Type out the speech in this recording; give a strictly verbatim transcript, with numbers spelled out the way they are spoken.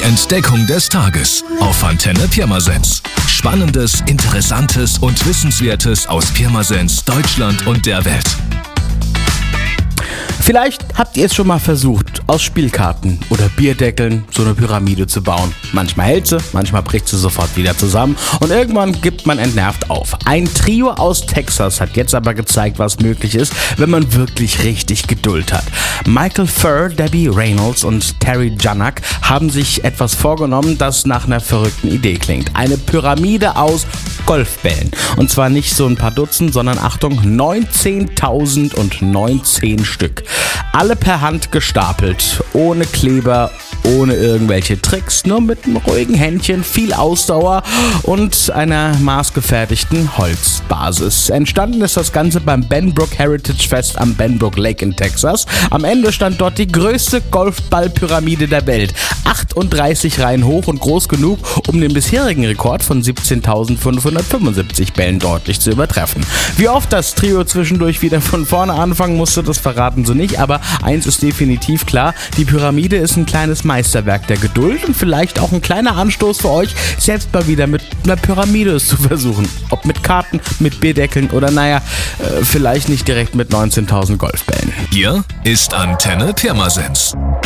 Entdeckung des Tages auf Antenne Pirmasens. Spannendes, Interessantes und Wissenswertes aus Pirmasens, Deutschland und der Welt. Vielleicht habt ihr es schon mal versucht, aus Spielkarten oder Bierdeckeln so eine Pyramide zu bauen. Manchmal hält sie, manchmal bricht sie sofort wieder zusammen und irgendwann gibt man entnervt auf. Ein Trio aus Texas hat jetzt aber gezeigt, was möglich ist, wenn man wirklich richtig Geduld hat. Michael Furr, Debbie Reynolds und Terry Janak haben sich etwas vorgenommen, das nach einer verrückten Idee klingt. Eine Pyramide aus Golfbällen. Und zwar nicht so ein paar Dutzend, sondern Achtung, neunzehntausendneunzehn Stück. Alle per Hand gestapelt, ohne Kleber, ohne irgendwelche Tricks, nur mit einem ruhigen Händchen, viel Ausdauer und einer maßgefertigten Holzbasis. Entstanden ist das Ganze beim Benbrook Heritage Fest am Benbrook Lake in Texas. Am Ende stand dort die größte Golfballpyramide der Welt. achtunddreißig Reihen hoch und groß genug, um den bisherigen Rekord von siebzehntausendfünfhundertfünfundsiebzig Bällen deutlich zu übertreffen. Wie oft das Trio zwischendurch wieder von vorne anfangen musste, das verraten sie nicht, aber eins ist definitiv klar, die Pyramide ist ein kleines Meisterwerk der Geduld und vielleicht auch ein kleiner Anstoß für euch, selbst mal wieder mit einer Pyramide es zu versuchen. Ob mit Karten, mit Bierdeckeln oder naja, äh, vielleicht nicht direkt mit neunzehntausend Golfbällen. Hier ist Antenne Pirmasens.